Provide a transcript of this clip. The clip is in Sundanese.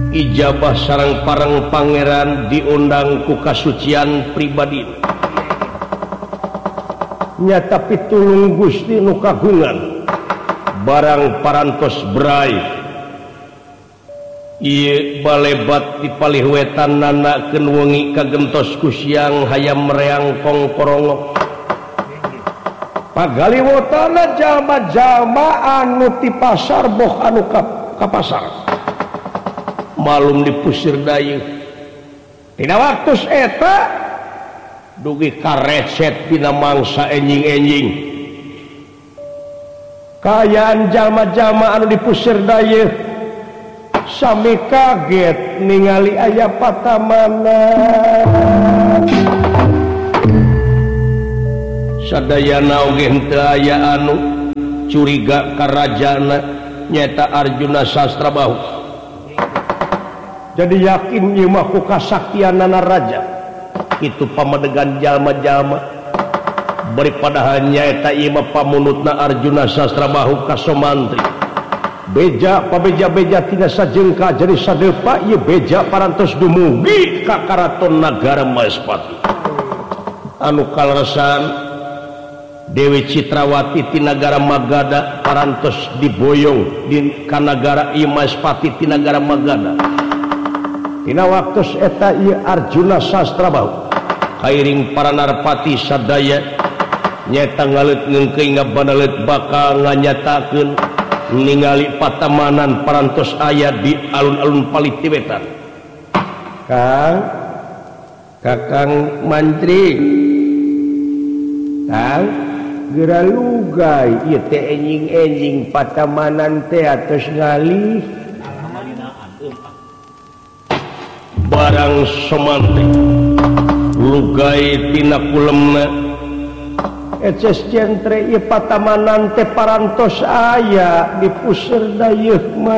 ijabah sareng parang pangeran diundang ku kasucian pribadi nyata pitulung Gusti nu kagungan barang parantos berai ieu balebat di palih wetan nanakeun wengi kagentos ku siang hayam mereang kongkorongo pagaliwotana jalma-jalma anu ti pasar boh anu ka pasar malum dipusir dayeuh tina waktu eta dugi karecet dina mangsa enjing-enjing kayaan jalma-jalma anu dipusir dayeuh sami kaget ningali aya patamana sadayana oge henteu aya anu curiga ka rajana nyaeta Arjuna Sasrabahu jadi yakin ieu mah ku kasaktianana raja itu pamadegan jalma-jalma bari padahal nyaeta ieu mah pamunutna Arjuna Sasrabahu ka Somantri beja pabeja-beja tina sajengka jadi sadepa ieu beja parantos dumugi ka karaton nagara Maespati anu kaleresan Dewi Citrawati ti nagara Magadha parantos diboyong di ka nagara ieu Maespati ti nagara Magadha tina waktos eta ieu Arjuna Sasrabahu kairing para narpati sadaya nyaeta ngaleut ngeungkeuy ngabanalet bakal nganyatakeun ningali patamanan parantos aya di alun-alun Paliti Wetan Kakang Mantri Kang geura lugay ieu teh enjing-enjing patamanan teh atos ngalih barang Somantri lugay tina kulemna eces centre ieu patamanan teh parantos aya dipusir dayeuh mah